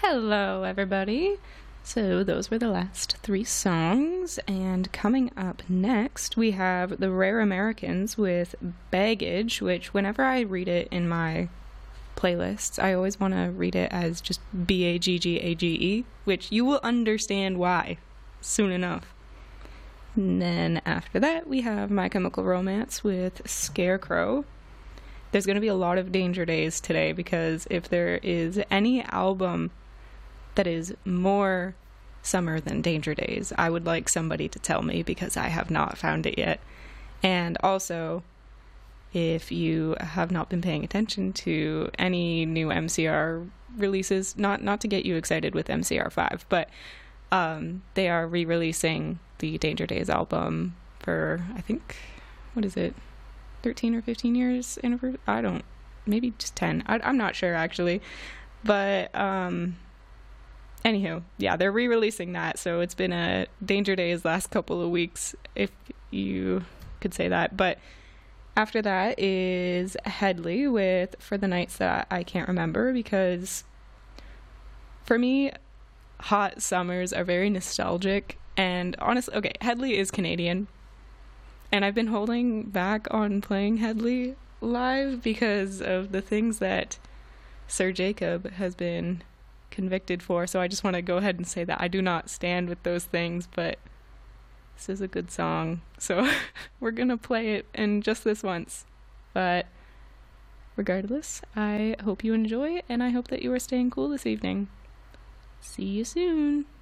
Hello, everybody. So, those were the last three songs, and coming up next, we have the Rare Americans with Baggage, which, whenever I read it in my playlists, I always want to read it as just Baggage, which you will understand why soon enough. And then after that, we have My Chemical Romance with Scarecrow. There's going to be a lot of Danger Days today because if there is any album that is more summer than Danger Days, I would like somebody to tell me because I have not found it yet. And also, if you have not been paying attention to any new MCR releases, not to get you excited with MCR 5, but they are re-releasing the Danger Days album for, I think, what is it, 13 or 15 years anniversary? Maybe just 10. I'm not sure, actually. But, anywho, yeah, they're re-releasing that, so it's been a Danger Days last couple of weeks, if you could say that. But after that is Headley with For the Nights That I Can't Remember, because for me, hot summers are very nostalgic, and honestly, okay, Headley is Canadian, and I've been holding back on playing Headley live because of the things that Sir Jacob has been convicted for, so I just want to go ahead and say that I do not stand with those things, but this is a good song, so we're gonna play it in just this once. But regardless, I hope you enjoy, and I hope that you are staying cool this evening. See you soon!